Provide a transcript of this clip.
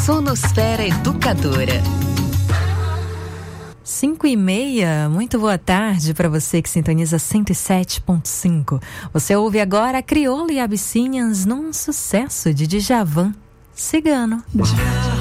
Sonosfera Educadora. 5:30, muito boa tarde para você que sintoniza 107.5. Você ouve agora Crioula e Abyssinians num sucesso de Djavan, Cigano.